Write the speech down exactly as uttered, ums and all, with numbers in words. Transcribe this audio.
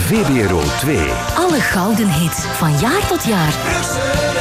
V B R O twee. Alle gouden hits van jaar tot jaar.